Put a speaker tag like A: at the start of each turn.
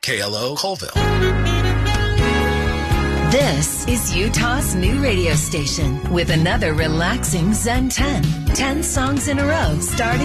A: KLO Colville.
B: This is Utah's new radio station with another relaxing Zen 10. 10 songs in a row starting